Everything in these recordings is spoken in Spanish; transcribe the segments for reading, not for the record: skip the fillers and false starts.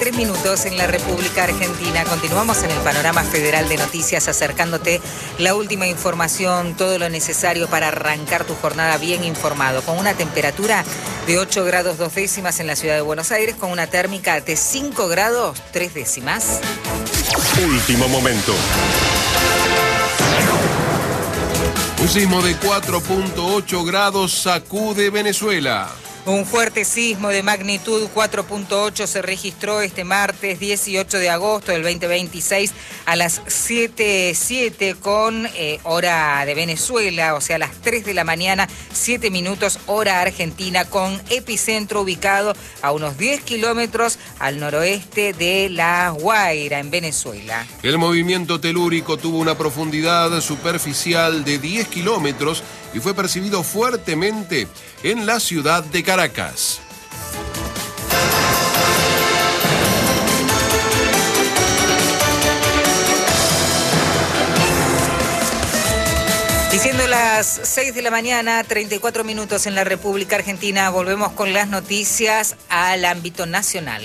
23 minutos en la República Argentina. Continuamos en el panorama federal de noticias, acercándote la última información, todo lo necesario para arrancar tu jornada bien informado, con una temperatura de 8 grados 2 décimas en la ciudad de Buenos Aires, con una térmica de 5 grados 3 décimas. Último momento. Un sismo de 4.8 grados sacude Venezuela. Un fuerte sismo de magnitud 4.8 se registró este martes 18 de agosto del 2026 a las 7:07 con hora de Venezuela, o sea, a las 3 de la mañana, 7 minutos hora argentina, con epicentro ubicado a unos 10 kilómetros al noroeste de La Guaira, en Venezuela. El movimiento telúrico tuvo una profundidad superficial de 10 kilómetros y fue percibido fuertemente en la ciudad de Caracas. Y siendo las 6 de la mañana, 34 minutos en la República Argentina, volvemos con las noticias al ámbito nacional.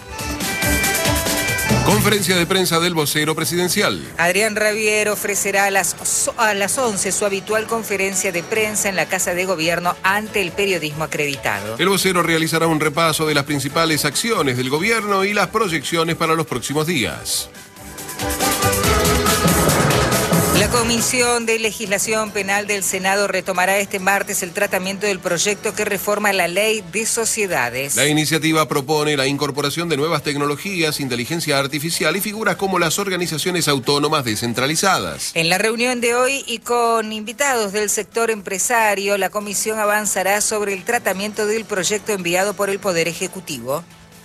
Conferencia de prensa del vocero presidencial. Adrián Rabier ofrecerá a las 11 su habitual conferencia de prensa en la Casa de Gobierno ante el periodismo acreditado. El vocero realizará un repaso de las principales acciones del gobierno y las proyecciones para los próximos días. La Comisión de Legislación Penal del Senado retomará este martes el tratamiento del proyecto que reforma la Ley de Sociedades. La iniciativa propone la incorporación de nuevas tecnologías, inteligencia artificial y figuras como las organizaciones autónomas descentralizadas. En la reunión de hoy y con invitados del sector empresario, la comisión avanzará sobre el tratamiento del proyecto enviado por el Poder Ejecutivo.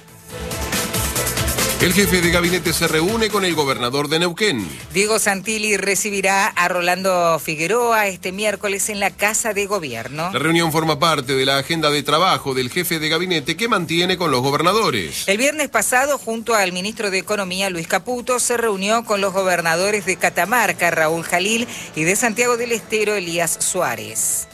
El jefe de gabinete se reúne con el gobernador de Neuquén. Diego Santilli recibirá a Rolando Figueroa este miércoles en la Casa de Gobierno. La reunión forma parte de la agenda de trabajo del jefe de gabinete que mantiene con los gobernadores. El viernes pasado, junto al ministro de Economía, Luis Caputo, se reunió con los gobernadores de Catamarca, Raúl Jalil, y de Santiago del Estero, Elías Suárez.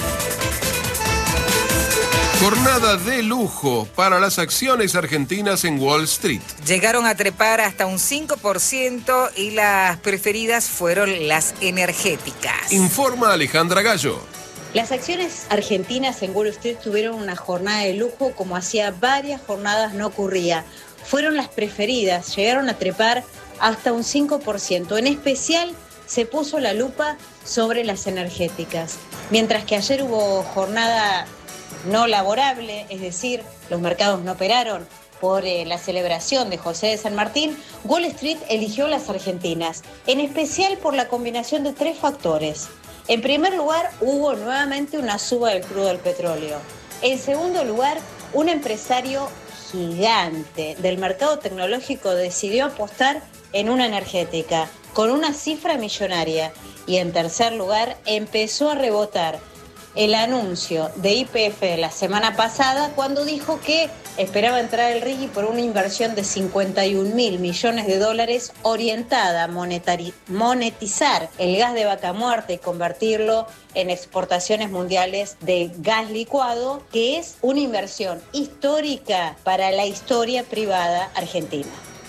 Jornada de lujo para las acciones argentinas en Wall Street. Llegaron a trepar hasta un 5% y las preferidas fueron las energéticas. Informa Alejandra Gallo. Las acciones argentinas en Wall Street tuvieron una jornada de lujo como hacía varias jornadas no ocurría. Fueron las preferidas, llegaron a trepar hasta un 5%. En especial se puso la lupa sobre las energéticas. Mientras que ayer hubo jornada no laborable, es decir, los mercados no operaron por la celebración de José de San Martín, Wall Street eligió las argentinas, en especial por la combinación de 3 factores. En primer lugar, hubo nuevamente una suba del crudo del petróleo. En segundo lugar, un empresario gigante del mercado tecnológico decidió apostar en una energética con una cifra millonaria. Y en tercer lugar, empezó a rebotar el anuncio de YPF de la semana pasada, cuando dijo que esperaba entrar el RIGI por una inversión de 51.000 millones de dólares orientada a monetizar el gas de vaca muerta y convertirlo en exportaciones mundiales de gas licuado, que es una inversión histórica para la historia privada argentina.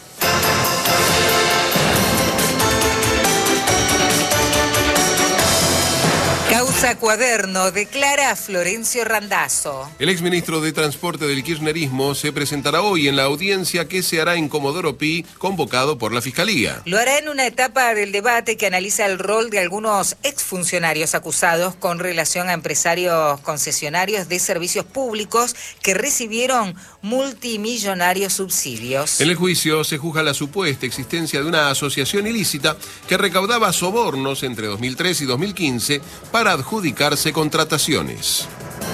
Causa Cuaderno, declara Florencio Randazzo. El exministro de Transporte del kirchnerismo se presentará hoy en la audiencia que se hará en Comodoro Pi, convocado por la Fiscalía. Lo hará en una etapa del debate que analiza el rol de algunos exfuncionarios acusados con relación a empresarios concesionarios de servicios públicos que recibieron multimillonarios subsidios. En el juicio se juzga la supuesta existencia de una asociación ilícita que recaudaba sobornos entre 2003 y 2015 para adjudicarse contrataciones.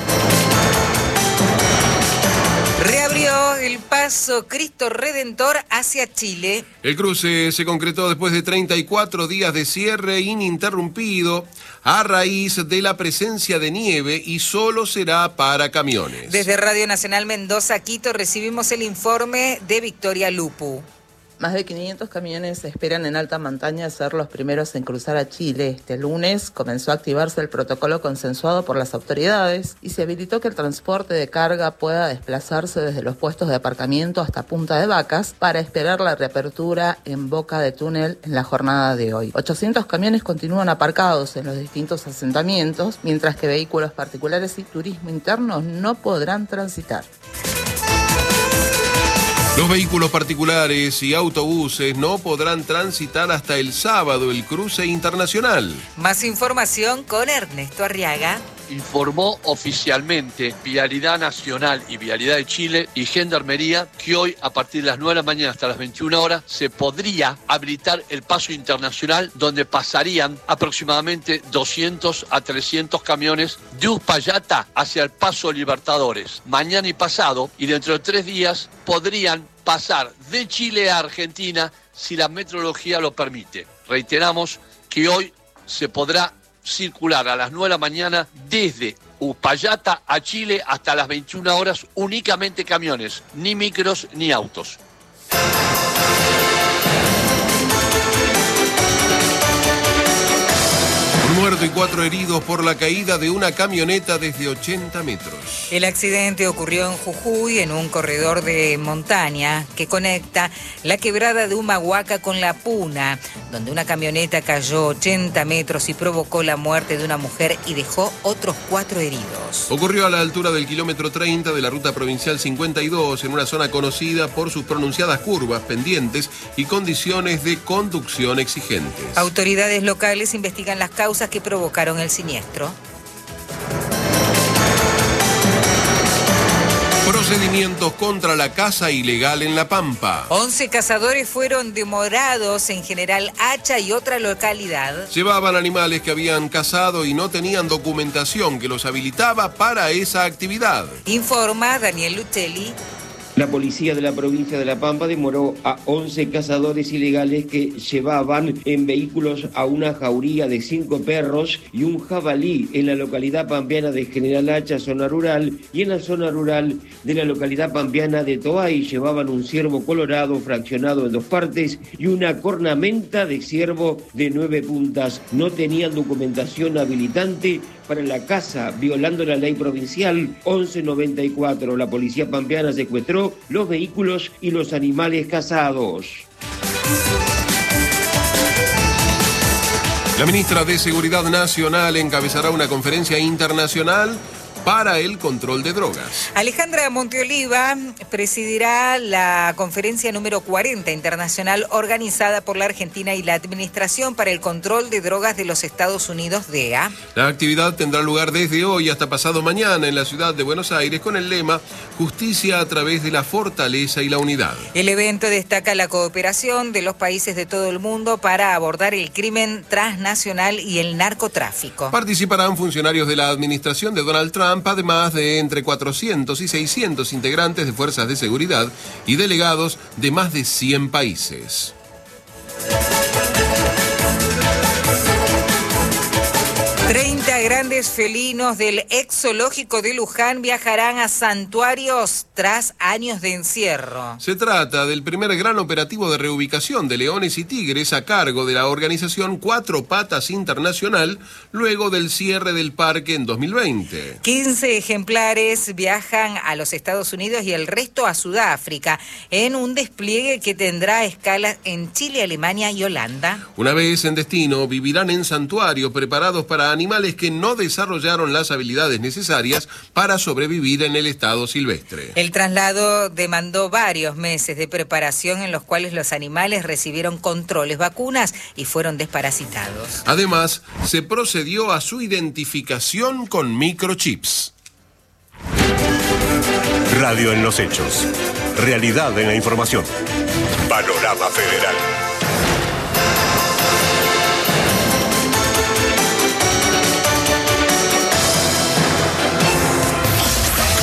Reabrió el paso Cristo Redentor hacia Chile. El cruce se concretó después de 34 días de cierre ininterrumpido a raíz de la presencia de nieve y solo será para camiones. Desde Radio Nacional Mendoza, Quito, recibimos el informe de Victoria Lupu. Más de 500 camiones esperan en alta montaña ser los primeros en cruzar a Chile. Este lunes comenzó a activarse el protocolo consensuado por las autoridades y se habilitó que el transporte de carga pueda desplazarse desde los puestos de aparcamiento hasta Punta de Vacas para esperar la reapertura en Boca de Túnel en la jornada de hoy. 800 camiones continúan aparcados en los distintos asentamientos, mientras que vehículos particulares y turismo interno no podrán transitar. Los vehículos particulares y autobuses no podrán transitar hasta el sábado el cruce internacional. Más información con Ernesto Arriaga. Informó oficialmente Vialidad Nacional y Vialidad de Chile y Gendarmería que hoy a partir de las 9 de la mañana hasta las 21 horas se podría habilitar el paso internacional donde pasarían aproximadamente 200 a 300 camiones de Uspallata hacia el Paso Libertadores. Mañana y pasado y dentro de 3 días podrían pasar de Chile a Argentina si la meteorología lo permite. Reiteramos que hoy se podrá circular a las 9 de la mañana desde Uspallata a Chile hasta las 21 horas únicamente camiones, ni micros ni autos. Un muerto y 4 heridos por la caída de una camioneta desde 80 metros. El accidente ocurrió en Jujuy, en un corredor de montaña que conecta la quebrada de Humahuaca con La Puna, donde una camioneta cayó 80 metros y provocó la muerte de una mujer y dejó otros 4 heridos. Ocurrió a la altura del kilómetro 30 de la ruta provincial 52, en una zona conocida por sus pronunciadas curvas, pendientes y condiciones de conducción exigentes. Autoridades locales investigan las causas que provocaron el siniestro. Procedimientos contra la caza ilegal en La Pampa. 11 cazadores fueron demorados en General Hacha y otra localidad. Llevaban animales que habían cazado y no tenían documentación que los habilitaba para esa actividad. Informa Daniel Lucelli. La policía de la provincia de La Pampa demoró a 11 cazadores ilegales que llevaban en vehículos a una jauría de 5 perros y un jabalí en la localidad pampeana de General Hacha, zona rural, y en la zona rural de la localidad pampeana de Toay llevaban un ciervo colorado fraccionado en 2 partes y una cornamenta de ciervo de 9 puntas. No tenían documentación habilitante para la caza, violando la ley provincial 1194. La policía pampeana secuestró los vehículos y los animales cazados. La ministra de Seguridad Nacional encabezará una conferencia internacional para el control de drogas. Alejandra Monteoliva presidirá la conferencia número 40 internacional organizada por la Argentina y la Administración para el Control de Drogas de los Estados Unidos, DEA. La actividad tendrá lugar desde hoy hasta pasado mañana en la ciudad de Buenos Aires con el lema Justicia a través de la fortaleza y la unidad. El evento destaca la cooperación de los países de todo el mundo para abordar el crimen transnacional y el narcotráfico. Participarán funcionarios de la administración de Donald Trump, además de entre 400 y 600 integrantes de fuerzas de seguridad y delegados de más de 100 países. 30 grandes felinos del ex zoológico de Luján viajarán a santuarios tras años de encierro. Se trata del primer gran operativo de reubicación de leones y tigres a cargo de la organización Cuatro Patas Internacional luego del cierre del parque en 2020. 15 ejemplares viajan a los Estados Unidos y el resto a Sudáfrica en un despliegue que tendrá escalas en Chile, Alemania y Holanda. Una vez en destino, vivirán en santuarios preparados para animales que no desarrollaron las habilidades necesarias para sobrevivir en el estado silvestre. El traslado demandó varios meses de preparación en los cuales los animales recibieron controles, vacunas y fueron desparasitados. Además, se procedió a su identificación con microchips. Radio en los hechos. Realidad en la información. Panorama Federal.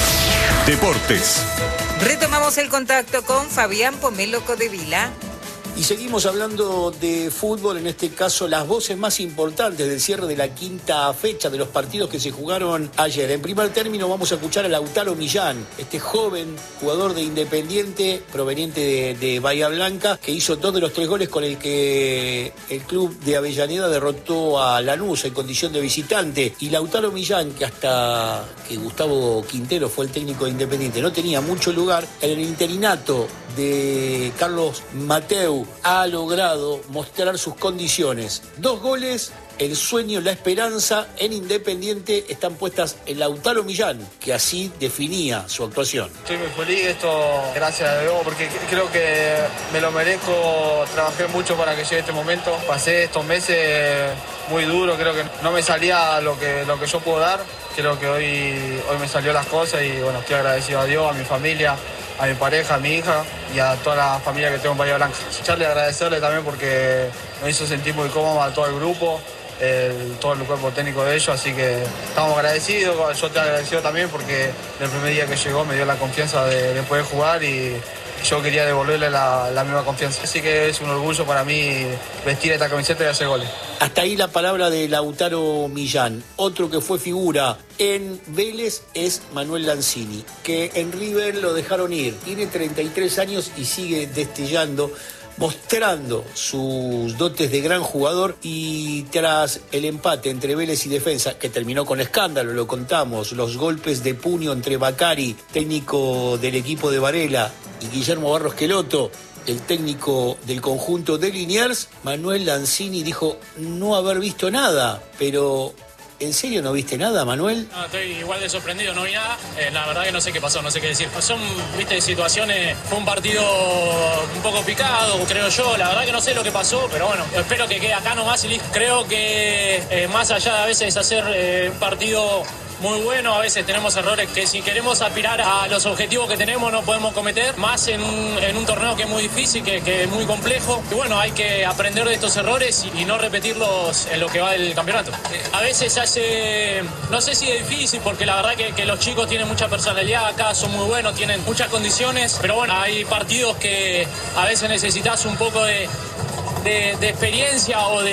Deportes. Retomamos el contacto con Fabián Pomelo Codevila. Y seguimos hablando de fútbol, en este caso las voces más importantes del cierre de la quinta fecha de los partidos que se jugaron ayer. En primer término vamos a escuchar a Lautaro Millán, este joven jugador de Independiente proveniente de Bahía Blanca, que hizo 2 de los 3 goles con el que el club de Avellaneda derrotó a Lanús en condición de visitante. Y Lautaro Millán, que hasta que Gustavo Quintero fue el técnico de Independiente no tenía mucho lugar, en el interinato de Carlos Mateu ha logrado mostrar sus condiciones. 2 goles, el sueño, la esperanza en Independiente están puestas en Lautaro Millán, que así definía su actuación. Estoy muy feliz, esto gracias a Dios, porque creo que me lo merezco. Trabajé mucho para que llegue este momento. Pasé estos meses muy duros, creo que no me salía lo que yo puedo dar. Creo que hoy me salió las cosas y bueno, estoy agradecido a Dios, a mi familia, a mi pareja, a mi hija y a toda la familia que tengo en Bahía Blanca. Echarle agradecerle también porque me hizo sentir muy cómodo a todo el grupo, todo el cuerpo técnico de ellos, así que estamos agradecidos. Yo te agradecido también porque el primer día que llegó me dio la confianza de poder jugar y yo quería devolverle la misma confianza. Así que es un orgullo para mí vestir esta camiseta y hacer goles. Hasta ahí la palabra de Lautaro Millán. Otro que fue figura en Vélez es Manuel Lanzini, que en River lo dejaron ir. Tiene 33 años y sigue destellando, mostrando sus dotes de gran jugador. Y tras el empate entre Vélez y Defensa, que terminó con escándalo, lo contamos, los golpes de puño entre Bacari, técnico del equipo de Varela, y Guillermo Barros Queloto, el técnico del conjunto de Liniers, Manuel Lanzini dijo no haber visto nada. Pero ¿en serio no viste nada, Manuel? No, estoy igual de sorprendido, no vi nada. La verdad que no sé qué pasó, no sé qué decir. Son, situaciones, fue un partido un poco picado, creo yo. La verdad que no sé lo que pasó, pero bueno, espero que quede acá nomás y listo. Creo que más allá de a veces hacer un partido muy bueno, a veces tenemos errores que si queremos aspirar a los objetivos que tenemos no podemos cometer, más en un torneo que es muy difícil, que es muy complejo. Y bueno, hay que aprender de estos errores y no repetirlos en lo que va del campeonato. A veces se hace, no sé si es difícil, porque la verdad que los chicos tienen mucha personalidad acá, son muy buenos, tienen muchas condiciones, pero bueno, hay partidos que a veces necesitas un poco de experiencia o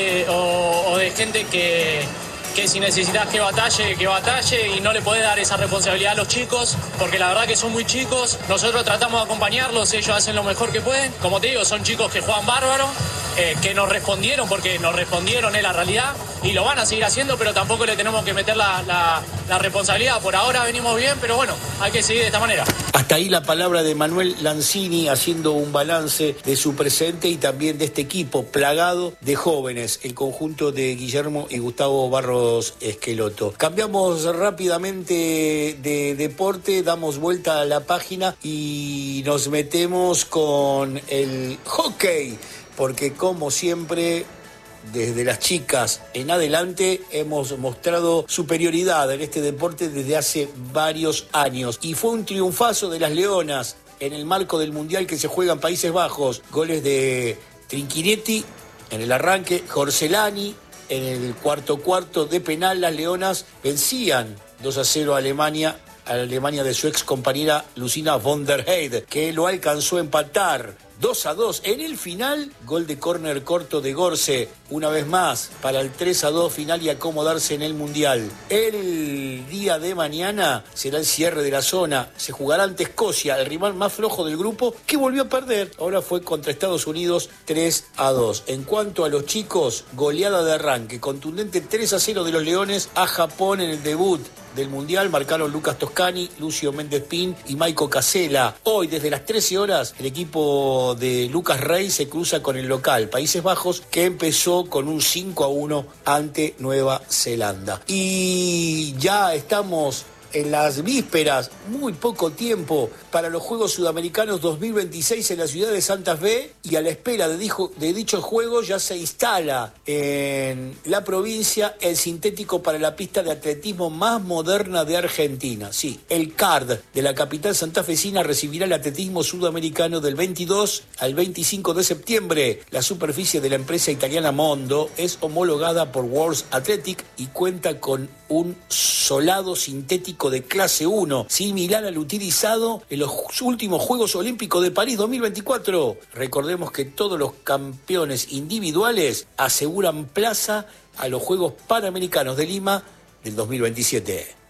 de gente que si necesitas que batalle y no le podés dar esa responsabilidad a los chicos, porque la verdad que son muy chicos. Nosotros tratamos de acompañarlos, ellos hacen lo mejor que pueden. Como te digo, son chicos que juegan bárbaro, que nos respondieron, porque nos respondieron en la realidad y lo van a seguir haciendo, pero tampoco le tenemos que meter la responsabilidad. Por ahora venimos bien, pero bueno, hay que seguir de esta manera. Hasta ahí la palabra de Manuel Lanzini haciendo un balance de su presente y también de este equipo plagado de jóvenes, el conjunto de Guillermo y Gustavo Barros Queloto. Cambiamos rápidamente de deporte, damos vuelta a la página y nos metemos con el hockey, porque como siempre, desde las chicas en adelante hemos mostrado superioridad en este deporte desde hace varios años. Y fue un triunfazo de las Leonas en el marco del Mundial que se juega en Países Bajos. Goles de Trinchinetti en el arranque, Jorcelani en el cuarto de penal. Las Leonas vencían 2-0 a Alemania de su ex compañera Lucina von der Heide, que lo alcanzó a empatar 2-2. En el final, gol de córner corto de Gorce, una vez más, para el 3-2 final y acomodarse en el Mundial. El día de mañana será el cierre de la zona. Se jugará ante Escocia, el rival más flojo del grupo, que volvió a perder. Ahora fue contra Estados Unidos 3-2. En cuanto a los chicos, goleada de arranque, contundente 3-0 de los Leones a Japón en el debut del Mundial. Marcaron Lucas Toscani, Lucio Méndez Pin y Maico Casella. Hoy, desde las 13 horas, el equipo de Lucas Rey se cruza con el local, Países Bajos, que empezó con un 5-1 ante Nueva Zelanda. Y ya estamos en las vísperas, muy poco tiempo, para los Juegos Sudamericanos 2026 en la ciudad de Santa Fe, y a la espera de dichos Juegos ya se instala en la provincia el sintético para la pista de atletismo más moderna de Argentina. Sí, el CARD de la capital santafesina recibirá el atletismo sudamericano del 22 al 25 de septiembre. La superficie de la empresa italiana Mondo es homologada por World Athletic y cuenta con un solado sintético olímpico de clase 1, similar al utilizado en los últimos Juegos Olímpicos de París 2024. Recordemos que todos los campeones individuales aseguran plaza a los Juegos Panamericanos de Lima del 2027.